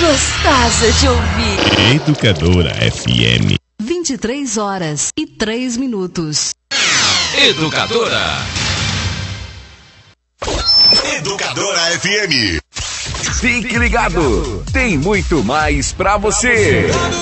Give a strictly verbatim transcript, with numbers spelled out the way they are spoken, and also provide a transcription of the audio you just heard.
gostosa de ouvir. Educadora F M. vinte e três horas e três minutos. Educadora. Educadora F M. Fique ligado, tem muito mais pra você.